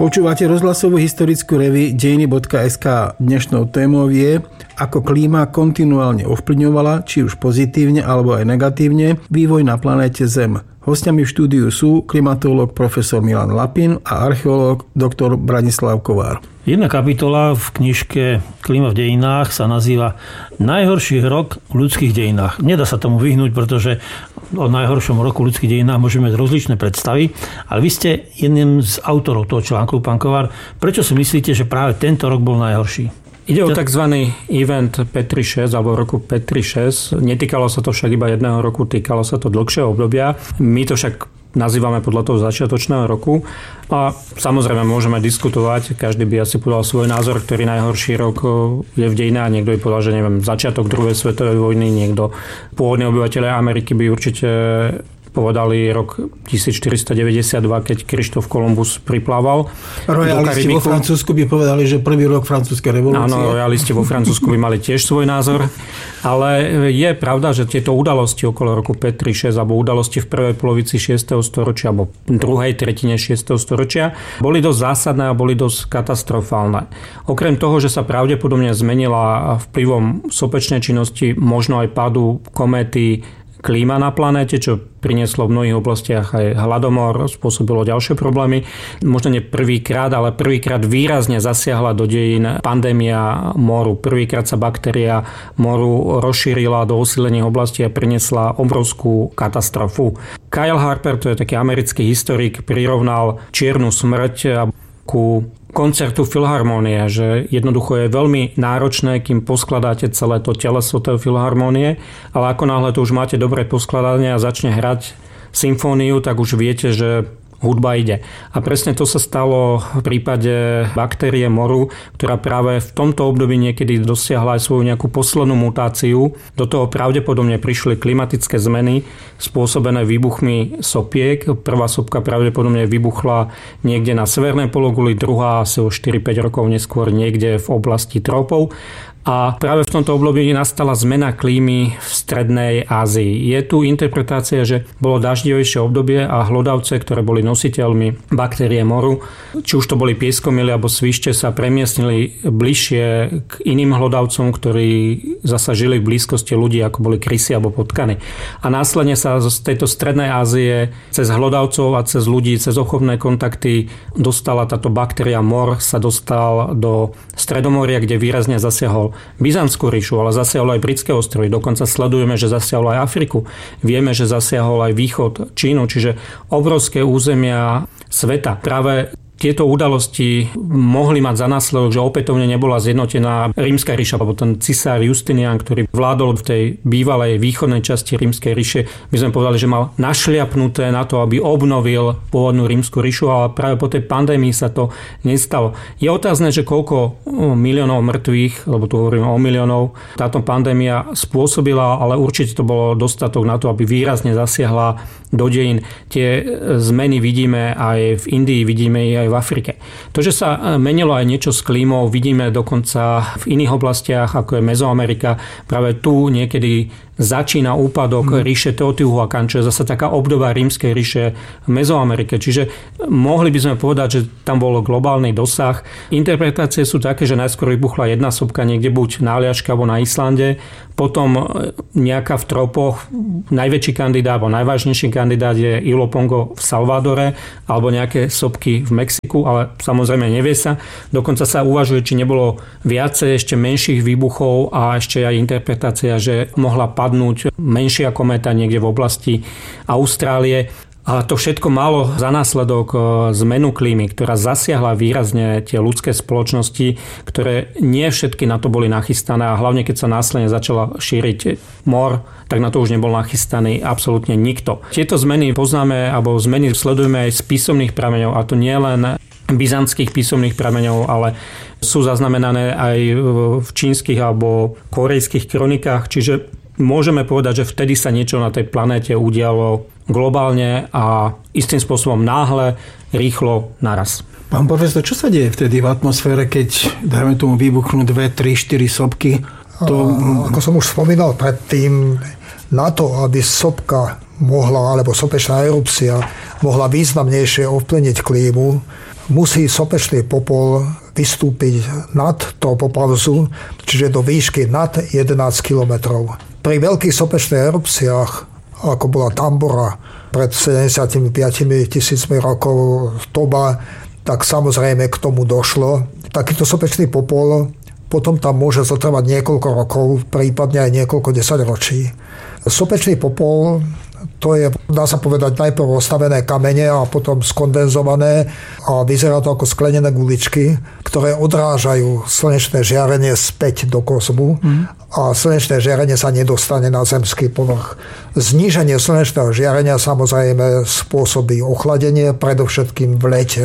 Počúvate rozhlasovú historickú revue dejiny.sk. Dnešnou témou je, ako klíma kontinuálne ovplyvňovala, či už pozitívne alebo aj negatívne, vývoj na planéte Zem. Hostiami v štúdiu sú klimatológ profesor Milan Lapin a archeológ doktor Branislav Kovár. Jedna kapitola v knižke Klíma v dejinách sa nazýva Najhorší rok v ľudských dejinách. Nedá sa tomu vyhnúť, pretože o najhoršom roku v ľudských dejinách môžeme mať rozličné predstavy, ale vy ste jedným z autorov toho článku, pán Kovár. Prečo si myslíte, že práve tento rok bol najhorší? Ide o tzv. Event Petri 6 alebo roku Petri 6. Netýkalo sa to však iba jedného roku, týkalo sa to dlhšieho obdobia. My to však nazývame podľa toho začiatočného roku. A samozrejme môžeme diskutovať, každý by asi povedal svoj názor, ktorý najhorší rok je v dejinách. Niekto by povedal, že neviem, začiatok druhej svetovej vojny, niekto pôvodní obyvateľia Ameriky by určite povedali rok 1492, keď Krištof Kolumbus priplával. Rojalisti vo Francúzsku by povedali, že prvý rok francúzskej revolúcie. Áno, rojalisti vo Francúzsku by mali tiež svoj názor. Ale je pravda, že tieto udalosti okolo roku Petri 6 alebo udalosti v prvej polovici 6. storočia alebo druhej tretine 6. storočia boli dosť zásadné a boli dosť katastrofálne. Okrem toho, že sa pravdepodobne zmenila vplyvom sopečnej činnosti, možno aj pádu kométy, klíma na planéte, čo prinieslo v mnohých oblastiach aj hladomor, spôsobilo ďalšie problémy. Možno nie prvýkrát, ale prvýkrát výrazne zasiahla do dejín pandémia moru. Prvýkrát sa baktéria moru rozšírila do osídlených oblastí a priniesla obrovskú katastrofu. Kyle Harper, to je taký americký historik, prirovnal čiernu smrť ku koncertu filharmónie, že jednoducho je veľmi náročné, kým poskladáte celé to teleso tej filharmónie, ale ako náhle to už máte dobre poskladané a začne hrať symfóniu, tak už viete, že hudba ide. A presne to sa stalo v prípade baktérie moru, ktorá práve v tomto období niekedy dosiahla aj svoju nejakú poslednú mutáciu. Do toho pravdepodobne prišli klimatické zmeny spôsobené výbuchmi sopiek. Prvá sopka pravdepodobne vybuchla niekde na severnej pologuli, druhá asi o 4-5 rokov neskôr niekde v oblasti trópov. A práve v tomto období nastala zmena klímy v Strednej Ázii. Je tu interpretácia, že bolo daždivejšie obdobie a hlodavce, ktoré boli nositeľmi baktérie moru, či už to boli pieskomily alebo svište, sa premiestnili bližšie k iným hlodavcom, ktorí zasa žili v blízkosti ľudí, ako boli krysy alebo potkany. A následne sa z tejto Strednej Ázie cez hlodavcov a cez ľudí, cez obchodné kontakty dostala táto baktéria mor, sa dostal do Stredomoria, kde výrazne zasiahol Byzantskú ríšu, ale zasiahol aj Britské ostrovy. Dokonca sledujeme, že zasiahol aj Afriku. Vieme, že zasiahol aj východ Čínu, čiže obrovské územia sveta. Práve tieto udalosti mohli mať za následok, že opätovne nebola zjednotená Rímska ríša, alebo ten cisár Justinian, ktorý vládol v tej bývalej východnej časti Rímskej ríše, by sme povedali, že mal našliapnuté na to, aby obnovil pôvodnú Rímsku ríšu, ale práve po tej pandémii sa to nestalo. Je otázne, že koľko miliónov mŕtvych, lebo tu hovoríme o miliónov, táto pandémia spôsobila, ale určite to bolo dostatok na to, aby výrazne zasiahla do dejín. Tie zmeny vidíme aj v Indii, vidíme aj v Afrike. To, že sa menilo aj niečo s klímou, vidíme dokonca v iných oblastiach, ako je Mezoamerika. Práve tu niekedy začína úpadok ríše Teotihuacan, čo je zase taká obdoba rímskej ríše v Mezoamerike. Čiže mohli by sme povedať, že tam bol globálny dosah. Interpretácie sú také, že najskôr vybuchla jedna sopka niekde buď na Aliaške alebo na Islande, potom nejaká v tropoch, najväčší kandidát alebo najvážnejší kandidát je Ilopongo v Salvadore alebo nejaké sopky v Mexiku, ale samozrejme nevie sa. Dokonca sa uvažuje, či nebolo viacej ešte menších výbuchov a ešte aj interpretácia, že mohla padnúť menšia kométa niekde v oblasti Austrálie. A to všetko malo za následok zmenu klímy, ktorá zasiahla výrazne tie ľudské spoločnosti, ktoré nie všetky na to boli nachystané a hlavne keď sa následne začala šíriť mor, tak na to už nebol nachystaný absolútne nikto. Tieto zmeny poznáme, alebo zmeny sledujeme aj z písomných prameňov, a to nie len byzantských písomných prameňov, ale sú zaznamenané aj v čínskych alebo korejských kronikách, čiže môžeme povedať, že vtedy sa niečo na tej planéte udialo globálne a istým spôsobom náhle, rýchlo, naraz. Pán profesor, čo sa deje vtedy v atmosfére, keď dajme tomu vybuchnú 2, 3, 4 sopky? Ako som už spomínal predtým, na to, aby sopka mohla, alebo sopečná erupcia mohla významnejšie ovplyvniť klímu, musí sopečný popol vystúpiť nad tropopauzu, čiže do výšky nad 11 km. Pri veľkých sopečných erupciách, ako bola Tambora pred 75 000 rokov, Toba, tak samozrejme k tomu došlo. Takýto sopečný popol potom tam môže zotrvať niekoľko rokov, prípadne aj niekoľko desaťročí. Sopečný popol, to je, dá sa povedať, najprv rozstavené kamene a potom skondenzované a vyzerá to ako sklenené guličky, ktoré odrážajú slnečné žiarenie späť do kozmu a slnečné žiarenie sa nedostane na zemský povrch. Zníženie slnečného žiarenia samozrejme spôsobí ochladenie, predovšetkým v lete.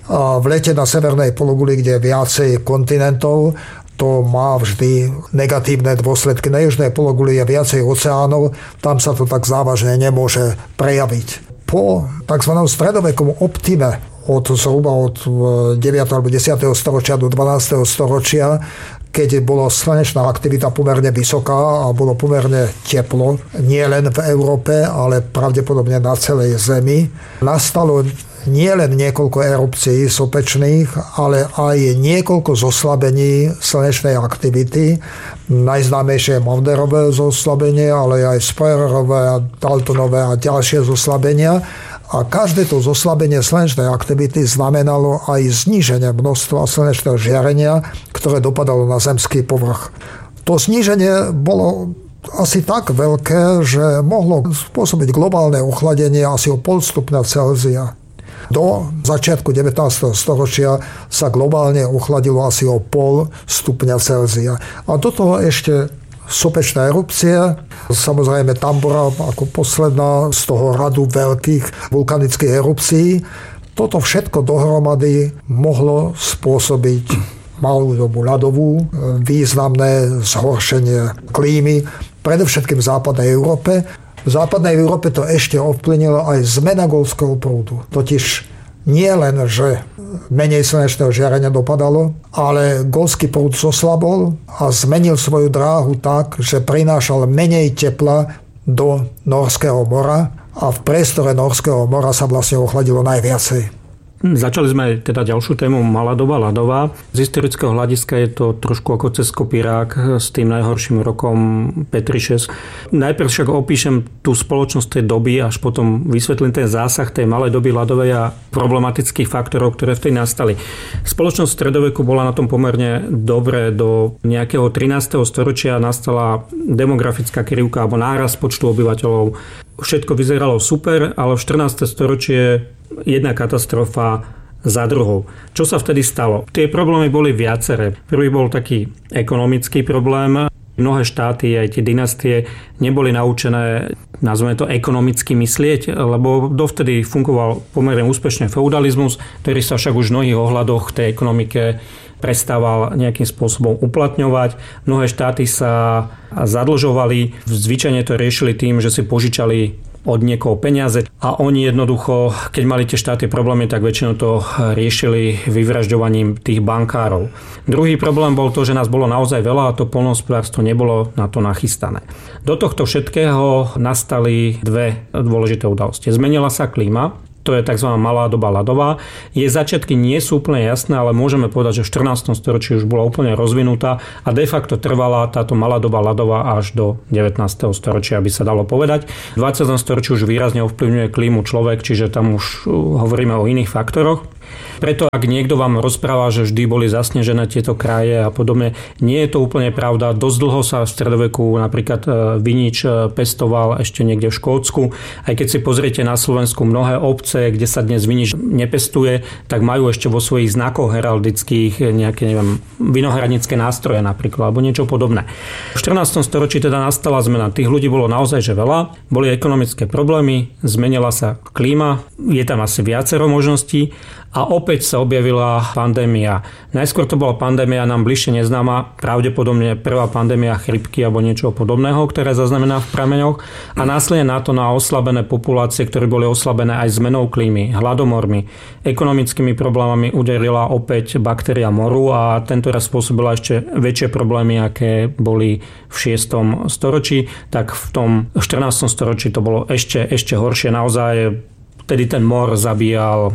A v lete na severnej pologuli, kde je viacej kontinentov, to má vždy negatívne dôsledky. Na južnej pologuli je viacej oceánov, tam sa to tak závažne nemôže prejaviť. Po tzv. Stredovekom optime zhruba od 9. alebo 10. storočia do 12. storočia, keď bola slnečná aktivita pomerne vysoká a bolo pomerne teplo, nie len v Európe, ale pravdepodobne na celej Zemi, nastalo nie len niekoľko erupcií sopečných, ale aj niekoľko zoslabení slnečnej aktivity. Najznámejšie je Mauderové zoslabenie, ale aj Spörerové, Daltonové a ďalšie zoslabenia. A každé to zoslabenie slnečnej aktivity znamenalo aj zníženie množstva slnečného žiarenia, ktoré dopadalo na zemský povrch. To zníženie bolo asi tak veľké, že mohlo spôsobiť globálne ochladenie asi o 0,5 stupňa Celzia. Do začiatku 19. storočia sa globálne ochladilo asi o 0,5 stupňa Celzia. A do toho ešte sopečná erupcia, samozrejme Tambora ako posledná z toho radu veľkých vulkanických erupcií. Toto všetko dohromady mohlo spôsobiť malú dobu ľadovú, významné zhoršenie klímy, predovšetkým v západnej Európe. V západnej Európe to ešte ovplyvnilo aj zmena golského prúdu. Totiž nie len, že menej slnečného žiarenia dopadalo, ale golský prúd zoslabol a zmenil svoju dráhu tak, že prinášal menej tepla do Nórskeho mora a v priestore Nórskeho mora sa vlastne ochladilo najviacej. Začali sme teda ďalšiu tému malá doba ľadová. Z historického hľadiska je to trošku ako cez kopírák s tým najhorším rokom Petri 6. Najprv však opíšem tú spoločnosť tej doby, až potom vysvetlím ten zásah tej malej doby ľadovej a problematických faktorov, ktoré vtedy nastali. Spoločnosť stredoveku bola na tom pomerne dobre. Do nejakého 13. storočia nastala demografická krivka alebo nárast počtu obyvateľov. Všetko vyzeralo super, ale v 14. storočie jedna katastrofa za druhou. Čo sa vtedy stalo? Tie problémy boli viaceré. Prvý bol taký ekonomický problém. Mnohé štáty, aj tie dynastie, neboli naučené, nazveme to, ekonomicky myslieť, lebo dovtedy fungoval pomerne úspešne feudalizmus, ktorý sa však už v mnohých ohľadoch tej ekonomike prestával nejakým spôsobom uplatňovať. Mnohé štáty sa zadlžovali, zvyčajne to riešili tým, že si požičali od niekoho peniaze a oni jednoducho, keď mali tie štáty problémy, tak väčšinou to riešili vyvražďovaním tých bankárov. Druhý problém bol to, že nás bolo naozaj veľa a to poľnohospodárstvo nebolo na to nachystané. Do tohto všetkého nastali dve dôležité udalosti. Zmenila sa klíma, to je tzv. Malá doba ľadová. Jej začiatky nie sú úplne jasné, ale môžeme povedať, že v 14. storočí už bola úplne rozvinutá a de facto trvala táto malá doba ľadová až do 19. storočia, by sa dalo povedať. V 20. storočí už výrazne ovplyvňuje klímu človek, čiže tam už hovoríme o iných faktoroch. Preto ak niekto vám rozpráva, že vždy boli zasnežené tieto kraje a podobne, nie je to úplne pravda. Dosť dlho sa v stredoveku napríklad vinič pestoval ešte niekde v Škótsku. Aj keď si pozriete na Slovensku mnohé obce, kde sa dnes vinič nepestuje, tak majú ešte vo svojich znakoch heraldických nejaké, vinohradnícke nástroje napríklad, alebo niečo podobné. V 14. storočí teda nastala zmena. Tých ľudí bolo naozaj že veľa. Boli ekonomické problémy, zmenila sa klíma, je tam asi viacero možností. A opäť sa objavila pandémia. Najskôr to bola pandémia nám bližšie neznáma, pravdepodobne prvá pandémia chrypky alebo niečo podobného, ktoré zaznamená v prameňoch. A následne na to na oslabené populácie, ktoré boli oslabené aj zmenou klímy, hladomormi, ekonomickými problémami uderila opäť baktéria moru a tento raz spôsobila ešte väčšie problémy, aké boli v 6. storočí. Tak v tom 14. storočí to bolo ešte horšie. Naozaj vtedy ten mor zabíjal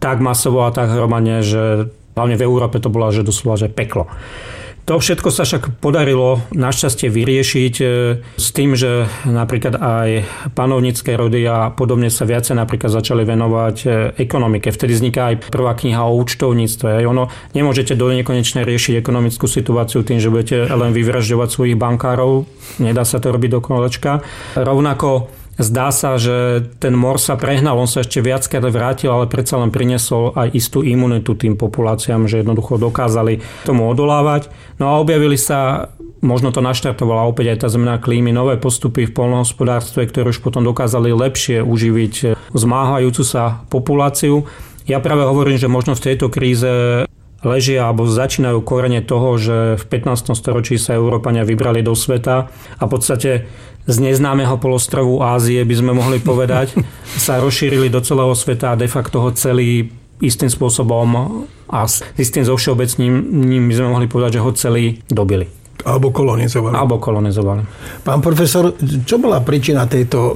tak masovo a tak hromadne, že hlavne v Európe to bolo že doslova že peklo. To všetko sa však podarilo našťastie vyriešiť s tým, že napríklad aj panovnícke rody a podobne sa viacej napríklad začali venovať ekonomike. Vtedy vzniká aj prvá kniha o účtovníctve. Ono nemôžete do nekonečne riešiť ekonomickú situáciu tým, že budete len vyvražďovať svojich bankárov. Nedá sa to robiť do kolečka. Rovnako zdá sa, že ten mor sa prehnal, on sa ešte viackrát vrátil, ale predsa len priniesol aj istú imunitu tým populáciám, že jednoducho dokázali tomu odolávať. No a objavili sa, možno to naštartovala opäť aj tá zmena klímy, nové postupy v poľnohospodárstve, ktoré už potom dokázali lepšie uživiť zmáhajúcu sa populáciu. Ja práve hovorím, že možno v tejto kríze ležia alebo začínajú korene toho, že v 15. storočí sa Európania vybrali do sveta a v podstate z neznámeho polostrovu Ázie, by sme mohli povedať, sa rozšírili do celého sveta a de facto ho celý istým spôsobom a s istým zovšeobecním by sme mohli povedať, že ho celý dobili. Alebo kolonizovali. Pán profesor, čo bola príčina tejto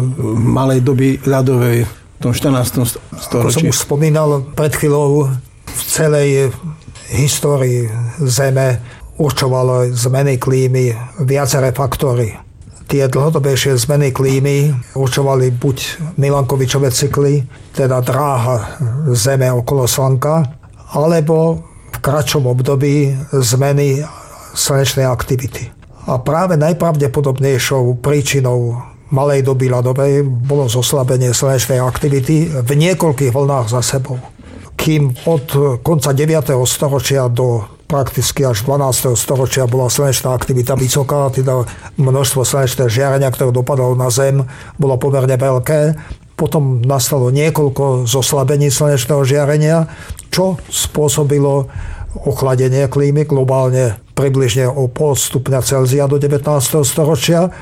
malej doby ľadovej v tom 14. storočí? Ako som už spomínal pred chvíľou, v celej histórii Zeme určovalo zmeny klímy viaceré faktory. Tie dlhodobejšie zmeny klímy určovali buď Milankovičové cykly, teda dráha Zeme okolo Slnka, alebo v kratšom období zmeny slnečnej aktivity. A práve najpravdepodobnejšou príčinou malej doby ľadovej bolo zoslabenie slnečnej aktivity v niekoľkých vlnách za sebou. Kým od konca 9. storočia do prakticky až 12. storočia bola slnečná aktivita vysoká, teda množstvo slnečného žiarenia, ktoré dopadalo na Zem, bolo pomerne veľké. Potom nastalo niekoľko zoslabení slnečného žiarenia, čo spôsobilo ochladenie klímy globálne približne o 0,5 stupňa Celzia do 19. storočia.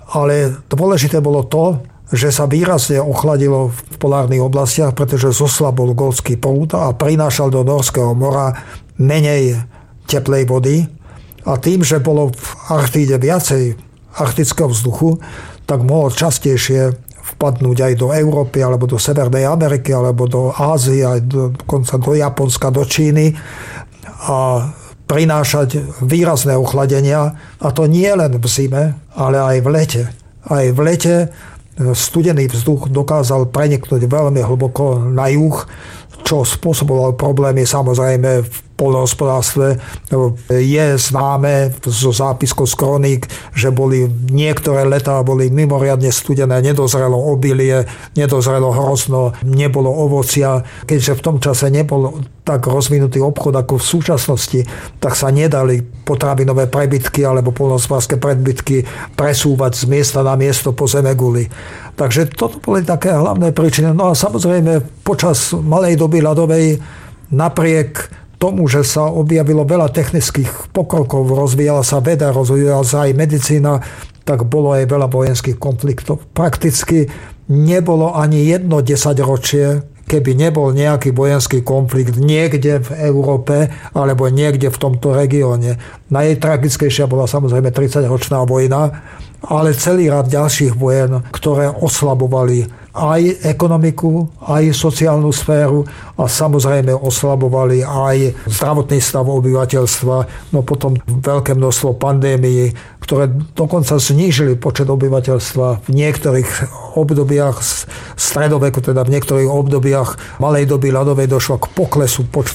Ale dôležité bolo to, že sa výrazne ochladilo v polárnych oblastiach, pretože zoslabol golfský prúd a prinášal do Nórskeho mora menej teplej vody. A tým, že bolo v Arktíde viacej arktického vzduchu, tak mohol častejšie vpadnúť aj do Európy, alebo do Severnej Ameriky, alebo do Ázie, aj dokonca do Japonska, do Číny a prinášať výrazné ochladenia. A to nie len v zime, ale aj v lete. Aj v lete studený vzduch dokázal preniknúť veľmi hlboko na juh, čo spôsobovalo problémy samozrejme v poľnohospodárstve. Je známe zo zápiskov z kroník, že boli niektoré letá boli mimoriadne studené, nedozrelo obilie, nedozrelo hrozno, nebolo ovocia. Keďže v tom čase nebol tak rozvinutý obchod ako v súčasnosti, tak sa nedali potravinové prebytky alebo poľnohospodárske prebytky presúvať z miesta na miesto po zemeguli. Takže toto boli také hlavné príčiny. No a samozrejme počas malej doby ľadovej napriek tomu, že sa objavilo veľa technických pokrokov, rozvíjala sa veda, rozvíjala sa aj medicína, tak bolo aj veľa vojenských konfliktov. Prakticky nebolo ani jedno 10-ročie, keby nebol nejaký vojenský konflikt niekde v Európe alebo niekde v tomto regióne. Najtragickejšia bola samozrejme 30-ročná vojna, ale celý rad ďalších vojen, ktoré oslabovali aj ekonomiku, aj sociálnu sféru a samozrejme oslabovali aj zdravotný stav obyvateľstva. No potom veľké množstvo pandémií, ktoré dokonca znížili počet obyvateľstva v niektorých obdobiach stredoveku, teda v niektorých obdobiach malej doby ľadovej došlo k poklesu počtu